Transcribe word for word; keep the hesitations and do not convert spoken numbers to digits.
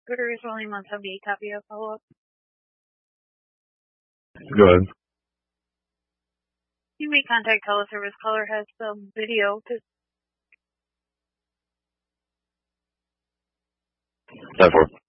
Recruiter is William one seventy-eight, copy of follow-up. Go ahead. You may contact teleservice. Caller has some video. ten four.